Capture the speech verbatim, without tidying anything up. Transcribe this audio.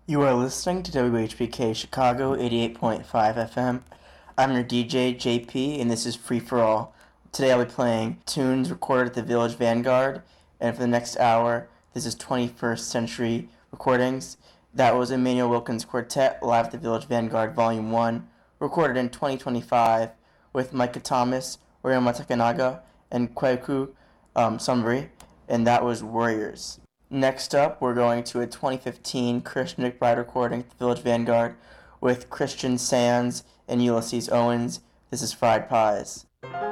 You are listening to W H B K Chicago eighty-eight point five F M. I'm your D J, J P, and this is Free For All. Today I'll be playing tunes recorded at the Village Vanguard, and for the next hour, this is twenty-first Century Recordings. That was Emmanuel Wilkins Quartet live at the Village Vanguard Volume one, recorded in twenty twenty-five with Micah Thomas, Ryoma Takanaga, and Kweku um, Sumbri, and that was Warriors. Next up, we're going to a twenty fifteen Christian McBride recording at the Village Vanguard with Christian Sands and Ulysses Owens. This is Fried Pies.